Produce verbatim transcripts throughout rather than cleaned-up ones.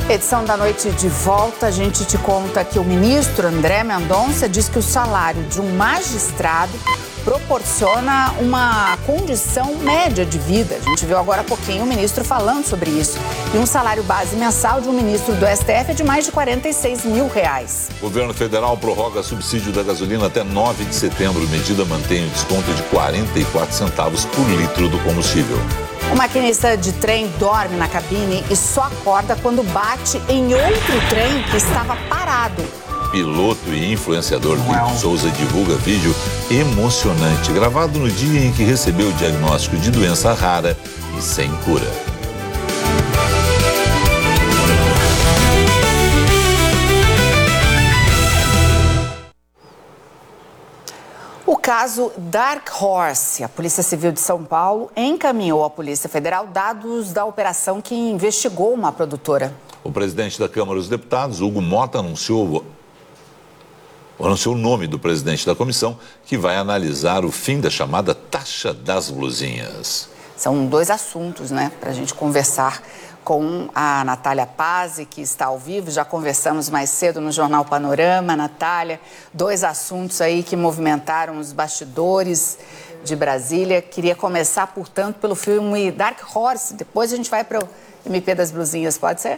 Edição da noite de volta, a gente te conta que o ministro André Mendonça diz que o salário de um magistrado proporciona uma condição média de vida. A gente viu agora há pouquinho o ministro falando sobre isso. E um salário base mensal de um ministro do S T F é de mais de quarenta e seis mil reais. O governo federal prorroga subsídio da gasolina até nove de setembro. Medida mantém o desconto de quarenta e quatro centavos por litro do combustível. O maquinista de trem dorme na cabine e só acorda quando bate em outro trem que estava parado. Piloto e influenciador Vitor Souza divulga vídeo emocionante gravado no dia em que recebeu o diagnóstico de doença rara e sem cura. O caso Dark Horse. A Polícia Civil de São Paulo encaminhou à Polícia Federal dados da operação que investigou uma produtora. O presidente da Câmara dos Deputados, Hugo Mota, anunciou, anunciou o nome do presidente da comissão que vai analisar o fim da chamada taxa das blusinhas. São dois assuntos, né, para a gente conversar com a Natália Pazzi, que está ao vivo. Já conversamos mais cedo no Jornal Panorama. Natália, dois assuntos aí que movimentaram os bastidores de Brasília. Queria começar, portanto, pelo filme Dark Horse. Depois a gente vai para o M P das blusinhas, pode ser?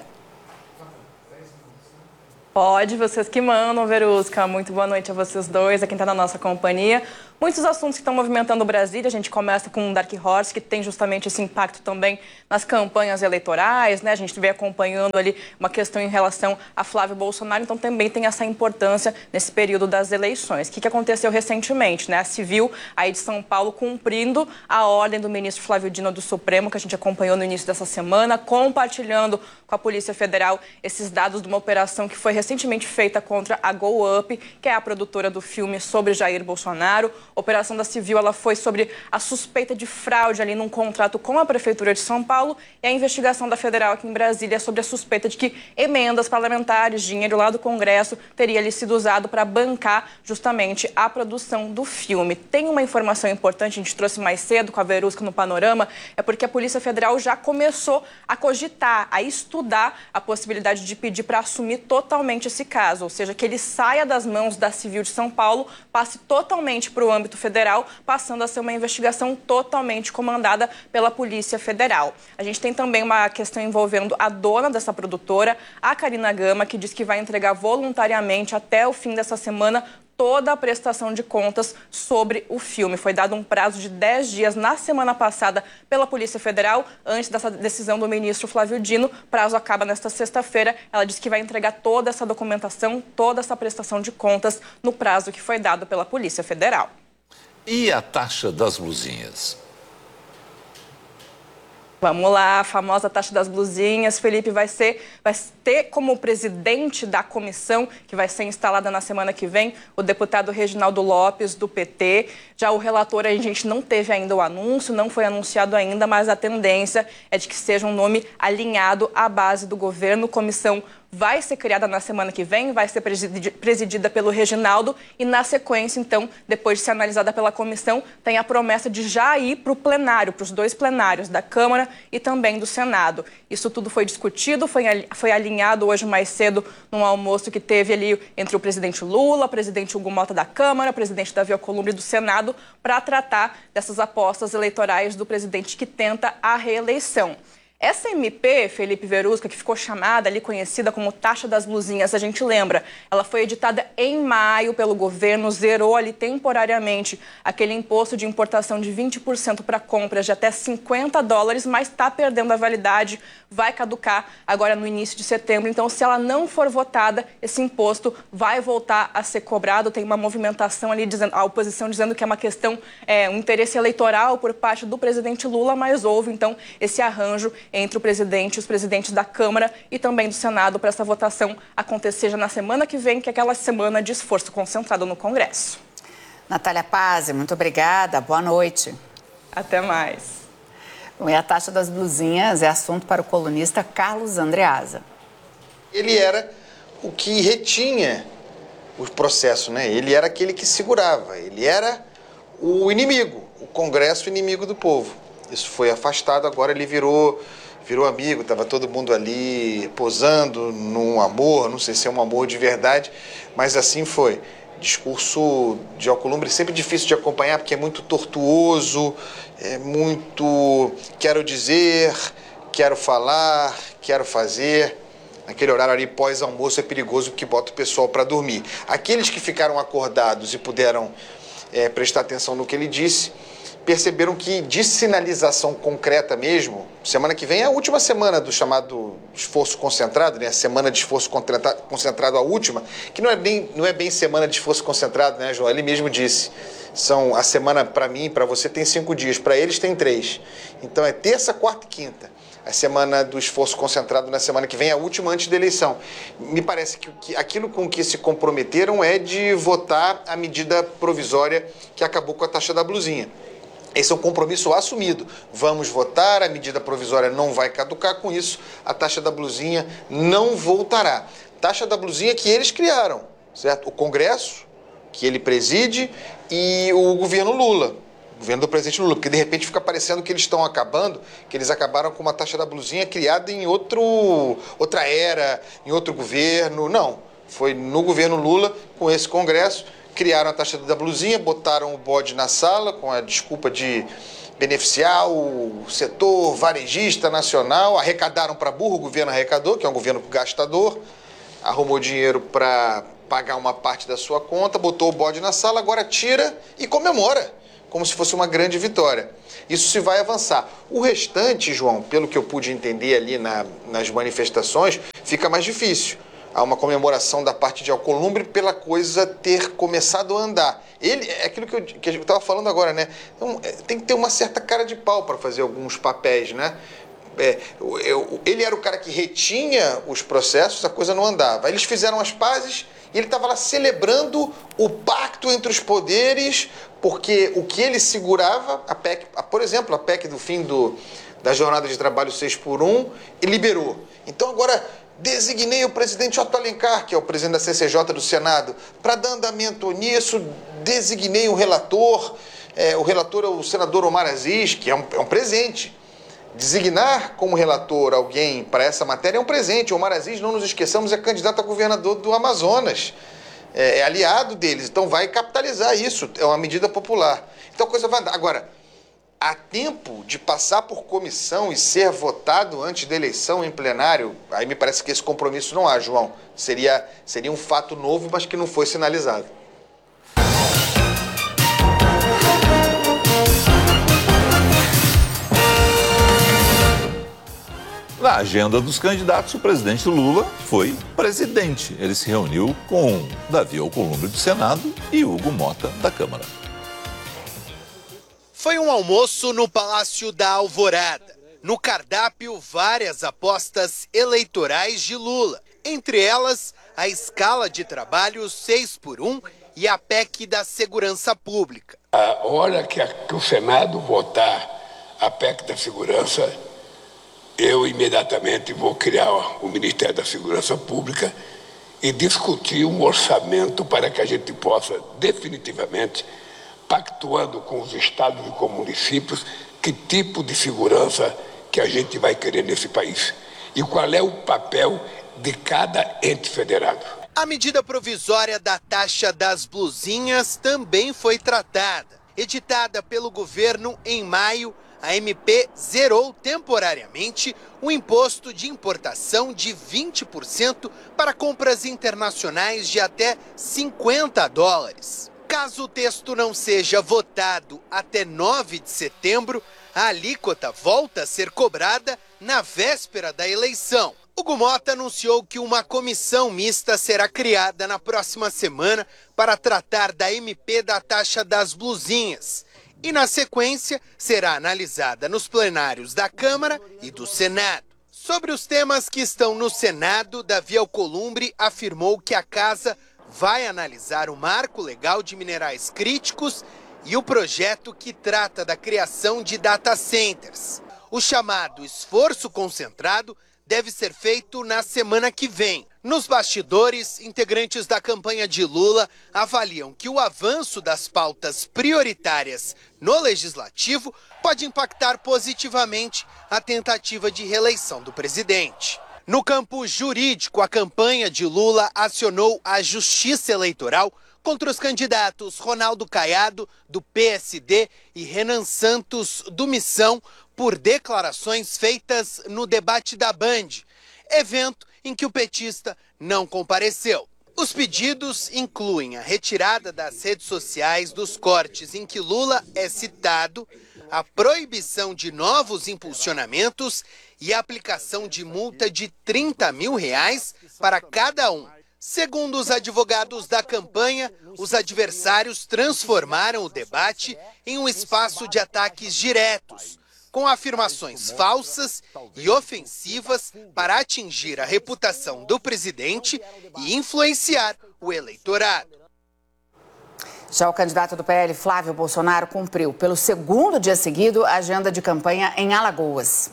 Pode, vocês que mandam, Verusca. Muito boa noite a vocês dois, a quem está na nossa companhia. Muitos assuntos que estão movimentando o Brasília. A gente começa com o Dark Horse, que tem justamente esse impacto também nas campanhas eleitorais, né? A gente vem acompanhando ali uma questão em relação a Flávio Bolsonaro, então também tem essa importância nesse período das eleições. O que, que aconteceu recentemente, né? A Civil aí de São Paulo cumprindo a ordem do ministro Flávio Dino do Supremo, que a gente acompanhou no início dessa semana, compartilhando com a Polícia Federal esses dados de uma operação que foi recentemente feita contra a Go Up, que é a produtora do filme sobre Jair Bolsonaro. A operação da Civil, ela foi sobre a suspeita de fraude ali num contrato com a Prefeitura de São Paulo, e a investigação da Federal aqui em Brasília é sobre a suspeita de que emendas parlamentares, dinheiro lá do Congresso, teria ali sido usado para bancar justamente a produção do filme. Tem uma informação importante, a gente trouxe mais cedo com a Verusca no Panorama, é porque a Polícia Federal já começou a cogitar, a estudar a possibilidade de pedir para assumir totalmente esse caso, ou seja, que ele saia das mãos da Civil de São Paulo, passe totalmente para o âmbito federal, passando a ser uma investigação totalmente comandada pela Polícia Federal. A gente tem também uma questão envolvendo a dona dessa produtora, a Karina Gama, que diz que vai entregar voluntariamente até o fim dessa semana toda a prestação de contas sobre o filme. Foi dado um prazo de dez dias na semana passada pela Polícia Federal, antes dessa decisão do ministro Flávio Dino. O prazo acaba nesta sexta-feira. Ela disse que vai entregar toda essa documentação, toda essa prestação de contas no prazo que foi dado pela Polícia Federal. E a taxa das blusinhas? Vamos lá, a famosa taxa das blusinhas. Felipe vai ser, vai ter como presidente da comissão, que vai ser instalada na semana que vem, o deputado Reginaldo Lopes, do P T. Já o relator, a gente não teve ainda o anúncio, não foi anunciado ainda, mas a tendência é de que seja um nome alinhado à base do governo. Comissão vai ser criada na semana que vem, vai ser presidida pelo Reginaldo e, na sequência, então, depois de ser analisada pela comissão, tem a promessa de já ir para o plenário, para os dois plenários da Câmara e também do Senado. Isso tudo foi discutido, foi, foi alinhado hoje mais cedo num almoço que teve ali entre o presidente Lula, o presidente Hugo Mota da Câmara, o presidente Davi Alcolumbre do Senado, para tratar dessas apostas eleitorais do presidente que tenta a reeleição. Essa M P, Felipe Verusca, que ficou chamada ali, conhecida como taxa das blusinhas, a gente lembra, ela foi editada em maio pelo governo, zerou ali temporariamente aquele imposto de importação de vinte por cento para compras de até cinquenta dólares, mas está perdendo a validade, vai caducar agora no início de setembro. Então, se ela não for votada, esse imposto vai voltar a ser cobrado. Tem uma movimentação ali, dizendo, a oposição dizendo que é uma questão, é, um interesse eleitoral por parte do presidente Lula, mas houve, então, esse arranjo entre o presidente e os presidentes da Câmara e também do Senado para essa votação acontecer já na semana que vem, que é aquela semana de esforço concentrado no Congresso. Natália Pazzi, muito obrigada. Boa noite. Até mais. Bom, e a taxa das blusinhas é assunto para o colunista Carlos Andreasa. Ele era o que retinha o processo, né? Ele era aquele que segurava, ele era o inimigo, o Congresso inimigo do povo. Isso foi afastado, agora ele virou, virou amigo, estava todo mundo ali posando num amor, não sei se é um amor de verdade, mas assim foi. Discurso de Alcolumbre sempre difícil de acompanhar, porque é muito tortuoso, é muito quero dizer, quero falar, quero fazer. Naquele horário ali pós-almoço é perigoso porque bota o pessoal para dormir. Aqueles que ficaram acordados e puderam é, prestar atenção no que ele disse, perceberam que de sinalização concreta mesmo, semana que vem é a última semana do chamado esforço concentrado, né? A semana de esforço concentrado, a última, que não é bem, não é bem semana de esforço concentrado, né, João? Ele mesmo disse, são, a semana para mim, para você tem cinco dias, para eles tem três. Então é terça, quarta e quinta. A semana do esforço concentrado na semana que vem é a última antes da eleição. Me parece que, que aquilo com que se comprometeram é de votar a medida provisória que acabou com a taxa da blusinha. Esse é um compromisso assumido. Vamos votar, a medida provisória não vai caducar, com isso a taxa da blusinha não voltará. Taxa da blusinha que eles criaram, certo? O Congresso, que ele preside, e o governo Lula, o governo do presidente Lula, porque de repente fica parecendo que eles estão acabando, que eles acabaram com uma taxa da blusinha criada em outro, outra era, em outro governo. Não, foi no governo Lula, com esse Congresso, criaram a taxa da blusinha, botaram o bode na sala com a desculpa de beneficiar o setor varejista nacional, arrecadaram para burro, o governo arrecadou, que é um governo gastador, arrumou dinheiro para pagar uma parte da sua conta, botou o bode na sala, agora tira e comemora, como se fosse uma grande vitória. Isso se vai avançar. O restante, João, pelo que eu pude entender ali na, nas manifestações, fica mais difícil. Há uma comemoração da parte de Alcolumbre pela coisa ter começado a andar. Ele, é aquilo que eu que estava falando agora, né? Então, tem que ter uma certa cara de pau para fazer alguns papéis, né? É, eu, ele era o cara que retinha os processos, a coisa não andava. Eles fizeram as pazes e ele estava lá celebrando o pacto entre os poderes, porque o que ele segurava, a P E C, por exemplo, a P E C do fim do, da jornada de trabalho seis por um, ele liberou. Então agora designei o presidente Otto Alencar, que é o presidente da C C J do Senado, para dar andamento nisso, designei um relator, é, o relator é o senador Omar Aziz, que é um, é um presente. Designar como relator alguém para essa matéria é um presente. O Omar Aziz, não nos esqueçamos, é candidato a governador do Amazonas, é, é aliado deles, então vai capitalizar isso, é uma medida popular. Então a coisa vai andar. Agora, há tempo de passar por comissão e ser votado antes da eleição em plenário? Aí me parece que esse compromisso não há, João. Seria, seria um fato novo, mas que não foi sinalizado. Na agenda dos candidatos, o presidente Lula foi presidente. Ele se reuniu com Davi Alcolumbre do Senado e Hugo Mota da Câmara. Foi um almoço no Palácio da Alvorada. No cardápio, várias apostas eleitorais de Lula. Entre elas, a escala de trabalho seis por um e a P E C da Segurança Pública. A hora que, a, que o Senado votar a P E C da Segurança, eu imediatamente vou criar o Ministério da Segurança Pública e discutir um orçamento para que a gente possa definitivamente, pactuando com os estados e com municípios, que tipo de segurança que a gente vai querer nesse país e qual é o papel de cada ente federado. A medida provisória da taxa das blusinhas também foi tratada. Editada pelo governo em maio, a M P zerou temporariamente o imposto de importação de vinte por cento para compras internacionais de até cinquenta dólares. Caso o texto não seja votado até nove de setembro, a alíquota volta a ser cobrada na véspera da eleição. Hugo Mota anunciou que uma comissão mista será criada na próxima semana para tratar da M P da taxa das blusinhas. E, na sequência, será analisada nos plenários da Câmara e do Senado. Sobre os temas que estão no Senado, Davi Alcolumbre afirmou que a casa vai analisar o marco legal de minerais críticos e o projeto que trata da criação de data centers. O chamado esforço concentrado deve ser feito na semana que vem. Nos bastidores, integrantes da campanha de Lula avaliam que o avanço das pautas prioritárias no Legislativo pode impactar positivamente a tentativa de reeleição do presidente. No campo jurídico, a campanha de Lula acionou a Justiça Eleitoral contra os candidatos Ronaldo Caiado, do P S D, e Renan Santos, do Missão, por declarações feitas no debate da Band, evento em que o petista não compareceu. Os pedidos incluem a retirada das redes sociais dos cortes em que Lula é citado, a proibição de novos impulsionamentos e a aplicação de multa de trinta mil reais para cada um. Segundo os advogados da campanha, os adversários transformaram o debate em um espaço de ataques diretos, com afirmações falsas e ofensivas para atingir a reputação do presidente e influenciar o eleitorado. Já o candidato do P L, Flávio Bolsonaro, cumpriu pelo segundo dia seguido a agenda de campanha em Alagoas.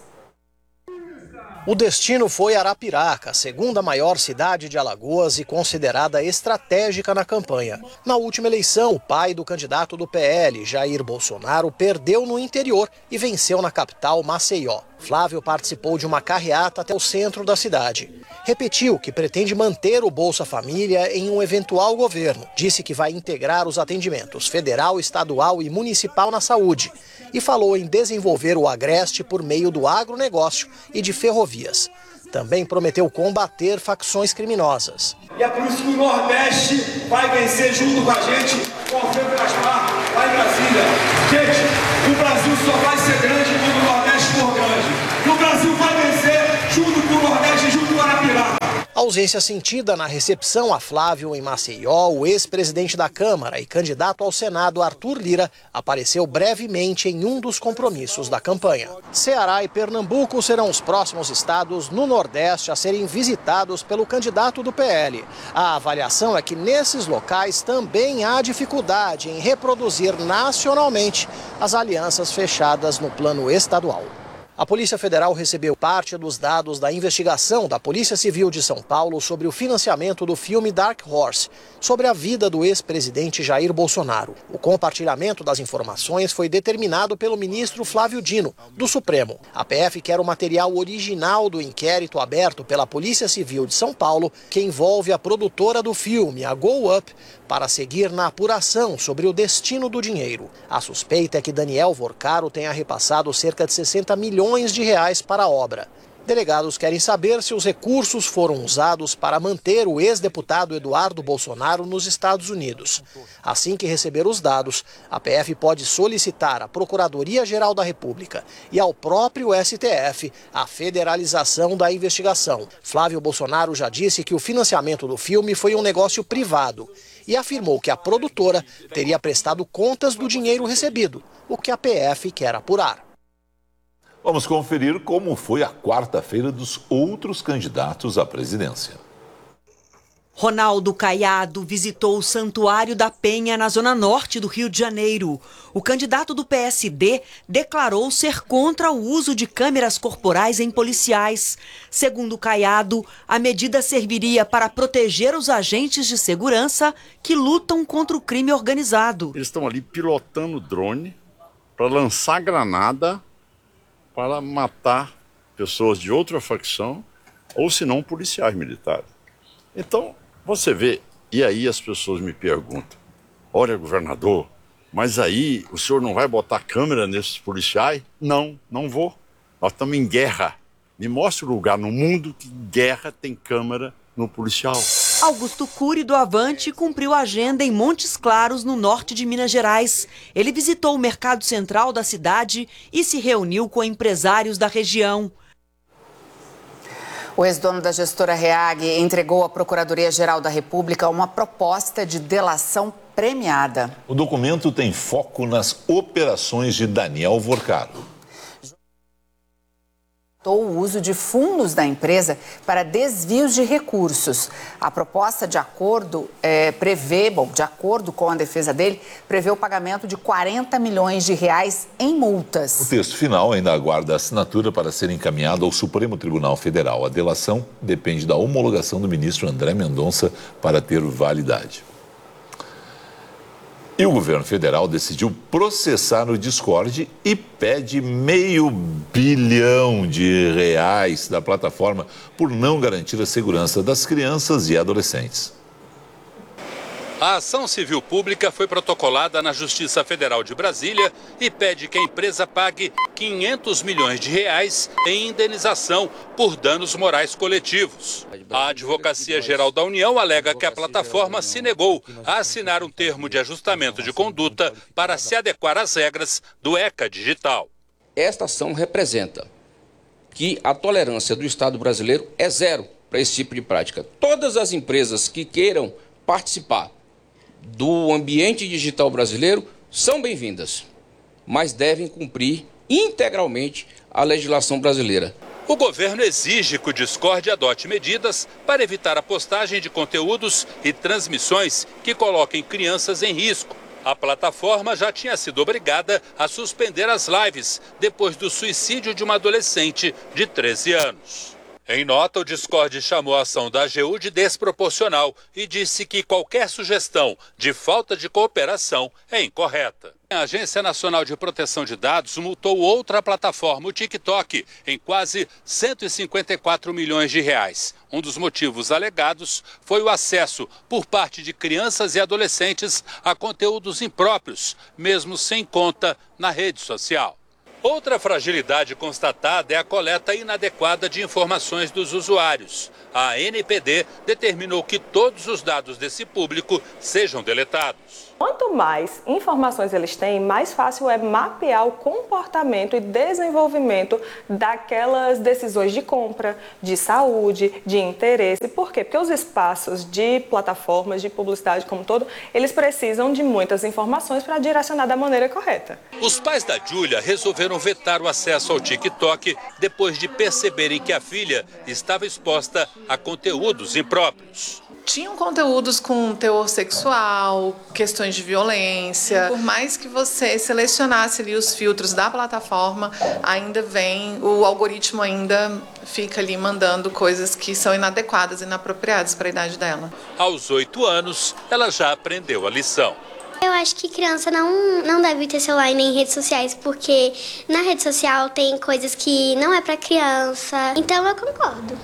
O destino foi Arapiraca, a segunda maior cidade de Alagoas e considerada estratégica na campanha. Na última eleição, o pai do candidato do P L, Jair Bolsonaro, perdeu no interior e venceu na capital, Maceió. Flávio participou de uma carreata até o centro da cidade. Repetiu que pretende manter o Bolsa Família em um eventual governo. Disse que vai integrar os atendimentos federal, estadual e municipal na saúde. E falou em desenvolver o Agreste por meio do agronegócio e de ferrovias. Também prometeu combater facções criminosas. E é por isso que o Nordeste vai vencer junto com a gente, com o Alfredo Gaspar, lá em Brasília. Gente, o Brasil só vai ser grande quando o Nordeste for grande. E o Brasil vai vencer junto com o Nordeste e junto com a Arapiraca. A ausência sentida na recepção a Flávio em Maceió, o ex-presidente da Câmara e candidato ao Senado, Arthur Lira, apareceu brevemente em um dos compromissos da campanha. Ceará e Pernambuco serão os próximos estados no Nordeste a serem visitados pelo candidato do P L. A avaliação é que nesses locais também há dificuldade em reproduzir nacionalmente as alianças fechadas no plano estadual. A Polícia Federal recebeu parte dos dados da investigação da Polícia Civil de São Paulo sobre o financiamento do filme Dark Horse, sobre a vida do ex-presidente Jair Bolsonaro. O compartilhamento das informações foi determinado pelo ministro Flávio Dino, do Supremo. A P F quer o material original do inquérito aberto pela Polícia Civil de São Paulo, que envolve a produtora do filme, a Go Up, para seguir na apuração sobre o destino do dinheiro. A suspeita é que Daniel Vorcaro tenha repassado cerca de sessenta milhões de reais para a obra. Delegados querem saber se os recursos foram usados para manter o ex-deputado Eduardo Bolsonaro nos Estados Unidos. Assim que receber os dados, a P F pode solicitar à Procuradoria-Geral da República e ao próprio S T F a federalização da investigação. Flávio Bolsonaro já disse que o financiamento do filme foi um negócio privado e afirmou que a produtora teria prestado contas do dinheiro recebido, o que a P F quer apurar. Vamos conferir como foi a quarta-feira dos outros candidatos à presidência. Ronaldo Caiado visitou o Santuário da Penha, na zona norte do Rio de Janeiro. O candidato do P S D declarou ser contra o uso de câmeras corporais em policiais. Segundo Caiado, a medida serviria para proteger os agentes de segurança que lutam contra o crime organizado. Eles estão ali pilotando drone para lançar granada para matar pessoas de outra facção ou, se não, policiais militares. Então, você vê, e aí as pessoas me perguntam, olha, governador, mas aí o senhor não vai botar câmera nesses policiais? Não, não vou. Nós estamos em guerra. Me mostre o lugar no mundo que guerra tem câmera no policial. Augusto Cury, do Avante, cumpriu a agenda em Montes Claros, no norte de Minas Gerais. Ele visitou o mercado central da cidade e se reuniu com empresários da região. O ex-dono da gestora Reag entregou à Procuradoria-Geral da República uma proposta de delação premiada. O documento tem foco nas operações de Daniel Vorcaro. o uso de fundos da empresa para desvios de recursos. A proposta de acordo é, prevê, bom, de acordo com a defesa dele, prevê o pagamento de quarenta milhões de reais em multas. O texto final ainda aguarda a assinatura para ser encaminhado ao Supremo Tribunal Federal. A delação depende da homologação do ministro André Mendonça para ter validade. E o governo federal decidiu processar o Discord e pede meio bilhão de reais da plataforma por não garantir a segurança das crianças e adolescentes. A ação civil pública foi protocolada na Justiça Federal de Brasília e pede que a empresa pague quinhentos milhões de reais em indenização por danos morais coletivos. A Advocacia Geral da União alega que a plataforma se negou a assinar um termo de ajustamento de conduta para se adequar às regras do ECA Digital. Esta ação representa que a tolerância do Estado brasileiro é zero para esse tipo de prática. Todas as empresas que queiram participar do ambiente digital brasileiro são bem-vindas, mas devem cumprir integralmente a legislação brasileira. O governo exige que o Discord adote medidas para evitar a postagem de conteúdos e transmissões que coloquem crianças em risco. A plataforma já tinha sido obrigada a suspender as lives depois do suicídio de uma adolescente de treze anos. Em nota, o Discord chamou a ação da A G U de desproporcional e disse que qualquer sugestão de falta de cooperação é incorreta. A Agência Nacional de Proteção de Dados multou outra plataforma, o TikTok, em quase cento e cinquenta e quatro milhões de reais. Um dos motivos alegados foi o acesso por parte de crianças e adolescentes a conteúdos impróprios, mesmo sem conta na rede social. Outra fragilidade constatada é a coleta inadequada de informações dos usuários. A A N P D determinou que todos os dados desse público sejam deletados. Quanto mais informações eles têm, mais fácil é mapear o comportamento e desenvolvimento daquelas decisões de compra, de saúde, de interesse. Por quê? Porque os espaços de plataformas, de publicidade como um todo, eles precisam de muitas informações para direcionar da maneira correta. Os pais da Júlia resolveram vetar o acesso ao TikTok depois de perceberem que a filha estava exposta a conteúdos impróprios. Tinham conteúdos com teor sexual, questões de violência. Por mais que você selecionasse ali os filtros da plataforma, ainda vem, o algoritmo ainda fica ali mandando coisas que são inadequadas, inapropriadas para a idade dela. Aos oito anos, ela já aprendeu a lição. Eu acho que criança não, não deve ter celular nem redes sociais, porque na rede social tem coisas que não é para criança. Então eu concordo.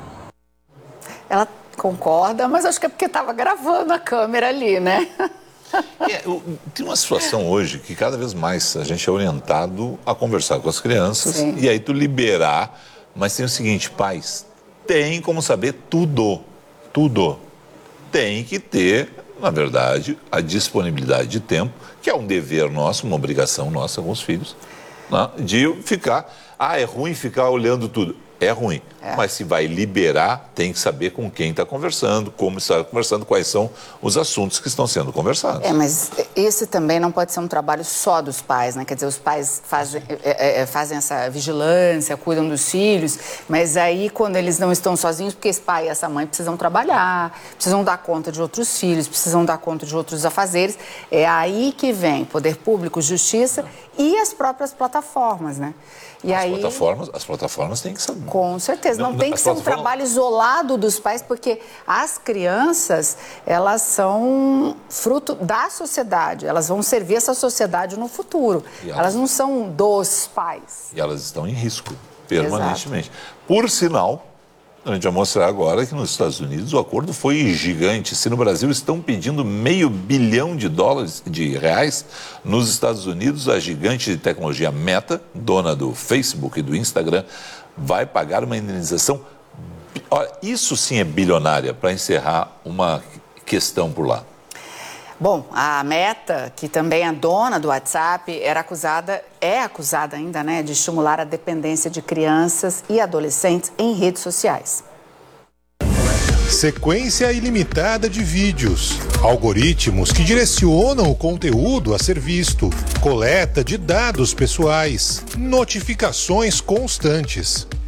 Ela concorda, mas acho que é porque estava gravando a câmera ali, né? É, tem uma situação hoje que cada vez mais a gente é orientado a conversar com as crianças. Sim. E aí tu liberar, mas tem o seguinte, pais, tem como saber tudo, tudo. Tem que ter, na verdade, a disponibilidade de tempo, que é um dever nosso, uma obrigação nossa com os filhos, né, de ficar, ah, é ruim ficar olhando tudo. É ruim, é. Mas se vai liberar, tem que saber com quem está conversando, como está conversando, quais são os assuntos que estão sendo conversados. É, mas esse também não pode ser um trabalho só dos pais, né? Quer dizer, os pais fazem, é, é, fazem essa vigilância, cuidam dos filhos, mas aí quando eles não estão sozinhos, porque esse pai e essa mãe precisam trabalhar, precisam dar conta de outros filhos, precisam dar conta de outros afazeres, é aí que vem poder público, justiça e as próprias plataformas, né? E as, aí, plataformas, as plataformas têm que saber. Com certeza. Não, não tem que ser um trabalho isolado dos pais, porque as crianças, elas são fruto da sociedade. Elas vão servir essa sociedade no futuro. Elas, elas não são dos pais. E elas estão em risco, permanentemente. Exato. Por sinal, a gente vai mostrar agora que nos Estados Unidos o acordo foi gigante. Se no Brasil estão pedindo meio bilhão de dólares, de reais, nos Estados Unidos a gigante de tecnologia Meta, dona do Facebook e do Instagram, vai pagar uma indenização. Olha, isso sim é bilionária, para encerrar uma questão por lá. Bom, a Meta, que também é dona do WhatsApp, era acusada, é acusada ainda, né, de estimular a dependência de crianças e adolescentes em redes sociais. Sequência ilimitada de vídeos, algoritmos que direcionam o conteúdo a ser visto, coleta de dados pessoais, notificações constantes.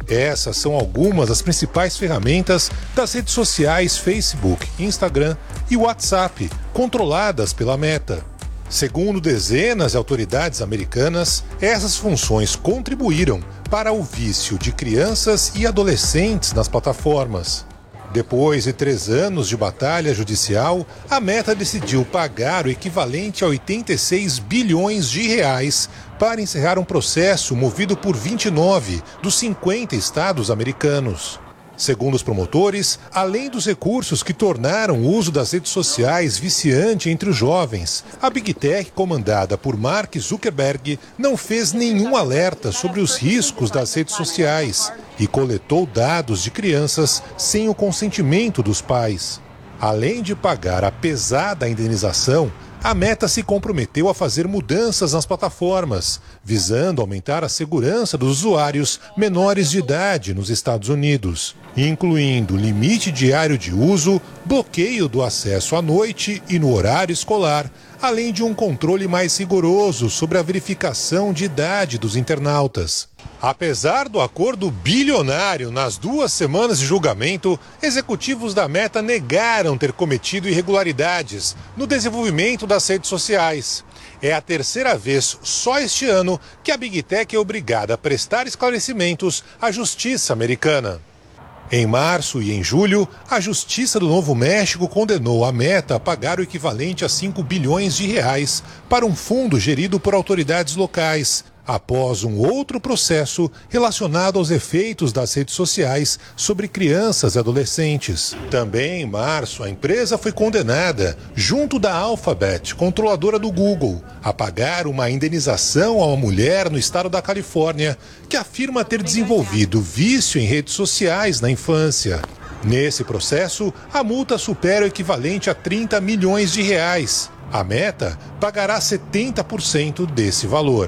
Essas são algumas das principais ferramentas das redes sociais Facebook, Instagram e WhatsApp, controladas pela Meta. Segundo dezenas de autoridades americanas, essas funções contribuíram para o vício de crianças e adolescentes nas plataformas. Depois de três anos de batalha judicial, a Meta decidiu pagar o equivalente a oitenta e seis bilhões de reais para encerrar um processo movido por vinte e nove dos cinquenta estados americanos. Segundo os promotores, além dos recursos que tornaram o uso das redes sociais viciante entre os jovens, a Big Tech, comandada por Mark Zuckerberg, não fez nenhum alerta sobre os riscos das redes sociais e coletou dados de crianças sem o consentimento dos pais. Além de pagar a pesada indenização, a Meta se comprometeu a fazer mudanças nas plataformas, visando aumentar a segurança dos usuários menores de idade nos Estados Unidos, incluindo limite diário de uso, bloqueio do acesso à noite e no horário escolar, além de um controle mais rigoroso sobre a verificação de idade dos internautas. Apesar do acordo bilionário nas duas semanas de julgamento, executivos da Meta negaram ter cometido irregularidades no desenvolvimento das redes sociais. É a terceira vez só este ano que a Big Tech é obrigada a prestar esclarecimentos à justiça americana. Em março e em julho, a Justiça do Novo México condenou a Meta a pagar o equivalente a cinco bilhões de reais para um fundo gerido por autoridades locais, após um outro processo relacionado aos efeitos das redes sociais sobre crianças e adolescentes. Também em março, a empresa foi condenada, junto da Alphabet, controladora do Google, a pagar uma indenização a uma mulher no estado da Califórnia, que afirma ter desenvolvido vício em redes sociais na infância. Nesse processo, a multa supera o equivalente a trinta milhões de reais. A Meta pagará setenta por cento desse valor.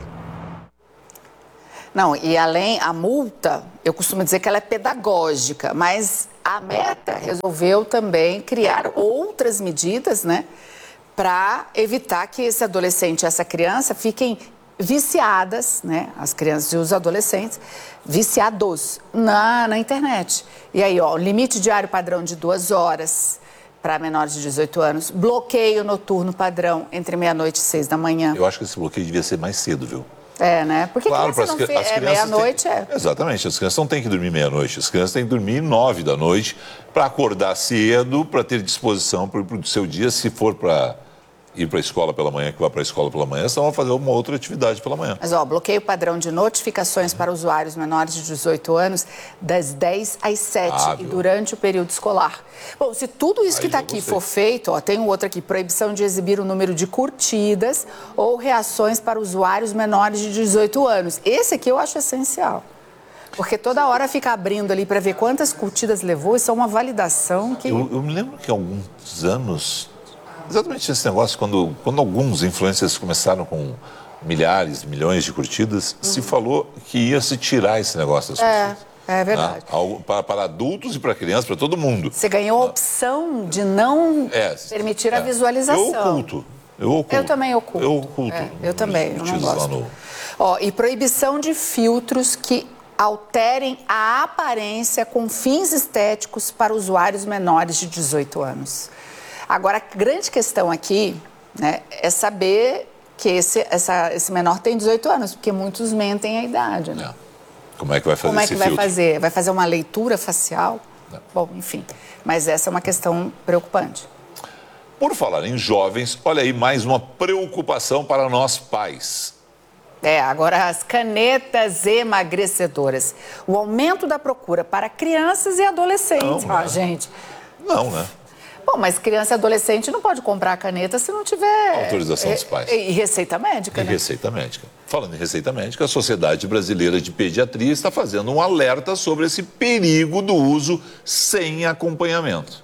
Não, e além, a multa, eu costumo dizer que ela é pedagógica, mas a Meta resolveu também criar outras medidas, né, para evitar que esse adolescente e essa criança fiquem viciadas, né, as crianças e os adolescentes, viciados na, na internet. E aí, ó, limite diário padrão de duas horas para menores de dezoito anos, bloqueio noturno padrão entre meia-noite e seis da manhã. Eu acho que esse bloqueio devia ser mais cedo, viu? É, né? Porque claro, criança não as, fez, as é meia-noite, têm... é. Exatamente, as crianças não têm que dormir meia-noite, as crianças têm que dormir nove da noite para acordar cedo, para ter disposição para o seu dia, se for para ir para a escola pela manhã, que vai para a escola pela manhã, senão vai fazer uma outra atividade pela manhã. Mas, ó, bloqueio padrão de notificações para usuários menores de dezoito anos das dez às sete ah, e durante o período escolar. Bom, se tudo isso Aí que está aqui for feito, ó, tem um outro aqui, proibição de exibir o número de curtidas ou reações para usuários menores de dezoito anos. Esse aqui eu acho essencial. Porque toda hora fica abrindo ali para ver quantas curtidas levou, isso é uma validação que... Eu, eu me lembro que há alguns anos... Exatamente esse negócio, quando, quando alguns influencers começaram com milhares, milhões de curtidas, uhum. se falou que ia se tirar esse negócio das é, pessoas. É verdade. Né? Para, para adultos e para crianças, para todo mundo. Você ganhou a opção de não é, permitir é. a visualização. Eu oculto. Eu, oculto. eu também oculto. Eu oculto. É, eu também, eu não gosto. No... Ó, e proibição de filtros que alterem a aparência com fins estéticos para usuários menores de dezoito anos. Agora, a grande questão aqui, né, é saber que esse, essa, esse menor tem dezoito anos, porque muitos mentem a idade, né? É. Como é que vai fazer Como é esse que vai filtro? fazer? Vai fazer uma leitura facial? Não. Bom, enfim. Mas essa é uma questão preocupante. Por falar em jovens, olha aí mais uma preocupação para nós pais. É, agora as canetas emagrecedoras. O aumento da procura para crianças e adolescentes. Não, ah, né? gente. Não, né? Bom, mas criança e adolescente não pode comprar a caneta se não tiver... Autorização dos pais. E, e receita médica, e né? receita médica. Falando em receita médica, a Sociedade Brasileira de Pediatria está fazendo um alerta sobre esse perigo do uso sem acompanhamento.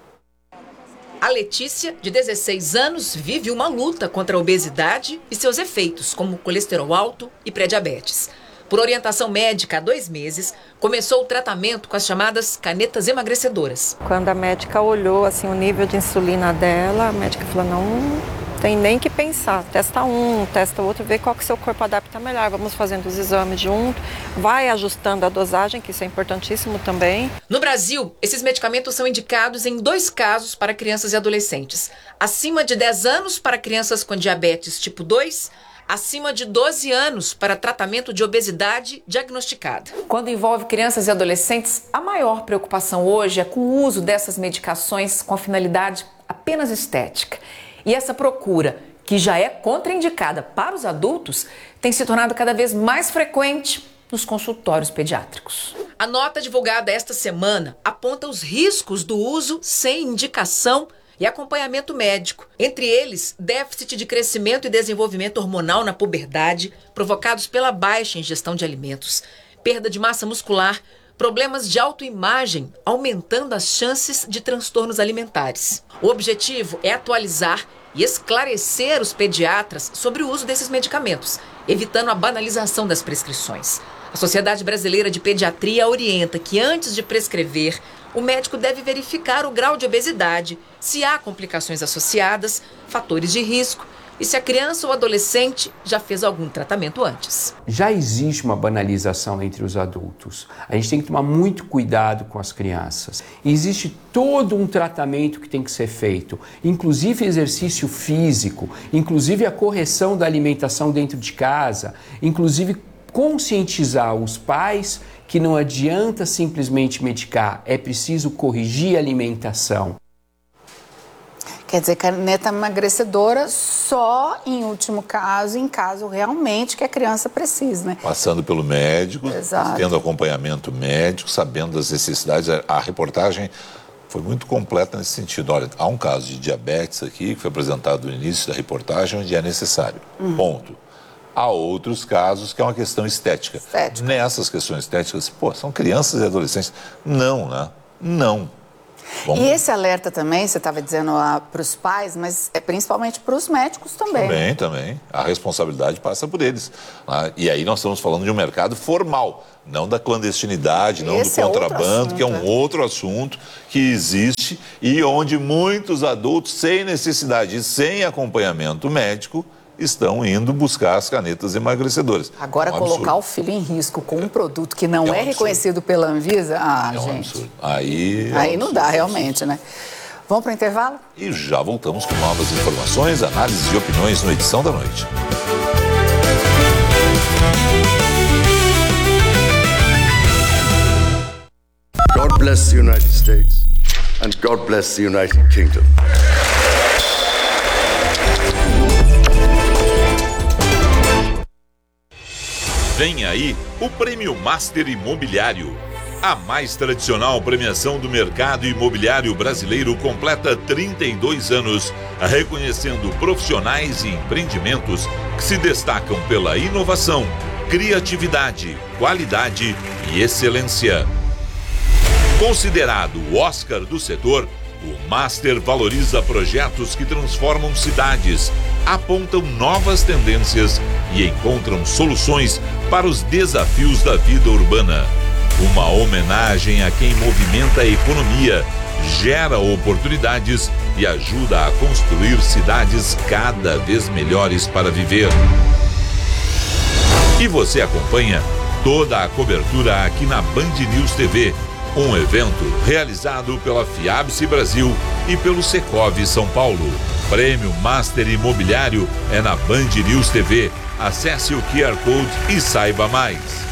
A Letícia, de dezesseis anos, vive uma luta contra a obesidade e seus efeitos, como colesterol alto e pré-diabetes. Por orientação médica, há dois meses, começou o tratamento com as chamadas canetas emagrecedoras. Quando a médica olhou assim, o nível de insulina dela, a médica falou, não, tem nem que pensar. Testa um, testa outro, vê qual que seu corpo adapta melhor. Vamos fazendo os exames junto, vai ajustando a dosagem, que isso é importantíssimo também. No Brasil, esses medicamentos são indicados em dois casos para crianças e adolescentes. Acima de dez anos para crianças com diabetes tipo dois, acima de doze anos para tratamento de obesidade diagnosticada. Quando envolve crianças e adolescentes, a maior preocupação hoje é com o uso dessas medicações com a finalidade apenas estética. E essa procura, que já é contraindicada para os adultos, tem se tornado cada vez mais frequente nos consultórios pediátricos. A nota divulgada esta semana aponta os riscos do uso sem indicação e acompanhamento médico. Entre eles, déficit de crescimento e desenvolvimento hormonal na puberdade, provocados pela baixa ingestão de alimentos, perda de massa muscular, problemas de autoimagem, aumentando as chances de transtornos alimentares. O objetivo é atualizar e esclarecer os pediatras sobre o uso desses medicamentos, evitando a banalização das prescrições. A Sociedade Brasileira de Pediatria orienta que, antes de prescrever, o médico deve verificar o grau de obesidade, se há complicações associadas, fatores de risco e se a criança ou adolescente já fez algum tratamento antes. Já existe uma banalização entre os adultos. A gente tem que tomar muito cuidado com as crianças. E existe todo um tratamento que tem que ser feito, inclusive exercício físico, inclusive a correção da alimentação dentro de casa, inclusive conscientizar os pais que não adianta simplesmente medicar, é preciso corrigir a alimentação. Quer dizer, caneta emagrecedora só em último caso, em caso realmente que a criança precise, né? Passando pelo médico, Exato. Tendo acompanhamento médico, sabendo das necessidades. A reportagem foi muito completa nesse sentido. Olha, há um caso de diabetes aqui, que foi apresentado no início da reportagem, onde é necessário. Uhum. Ponto. Há outros casos que é uma questão estética. estética. Nessas questões estéticas, pô, são crianças e adolescentes. Não, né? Não. Vamos... E esse alerta também, você estava dizendo para os pais, mas é principalmente para os médicos também. Também, também. A responsabilidade passa por eles. Né? E aí nós estamos falando de um mercado formal, não da clandestinidade, não esse do contrabando, é que é um outro assunto que existe e onde muitos adultos, sem necessidade e sem acompanhamento médico, estão indo buscar as canetas emagrecedoras. Agora, é um colocar o filho em risco com um produto que não é, um é reconhecido pela Anvisa, ah, é um gente. Absurdo. Aí, Aí é um não dá, realmente, né? Vamos para o intervalo? E já voltamos com novas informações, análises e opiniões no Edição da Noite. God bless the United States and God bless the United Kingdom. Vem aí o Prêmio Master Imobiliário. A mais tradicional premiação do mercado imobiliário brasileiro completa trinta e dois anos, reconhecendo profissionais e empreendimentos que se destacam pela inovação, criatividade, qualidade e excelência. Considerado o Oscar do setor, o Master valoriza projetos que transformam cidades, apontam novas tendências e encontram soluções para os desafios da vida urbana. Uma homenagem a quem movimenta a economia, gera oportunidades e ajuda a construir cidades cada vez melhores para viver. E você acompanha toda a cobertura aqui na Band News T V, um evento realizado pela Fiabse Brasil e pelo Secov São Paulo. Prêmio Master Imobiliário é na Band News T V. Acesse o Q R Code e saiba mais.